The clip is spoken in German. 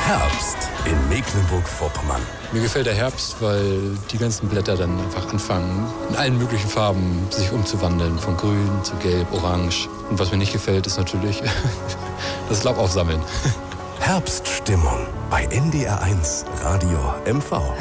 Herbst in Mecklenburg-Vorpommern. Mir gefällt der Herbst, weil die ganzen Blätter dann einfach anfangen, in allen möglichen Farben sich umzuwandeln. Von grün zu gelb, orange. Und was mir nicht gefällt, ist natürlich das Laub aufsammeln. Herbststimmung bei NDR1 Radio MV.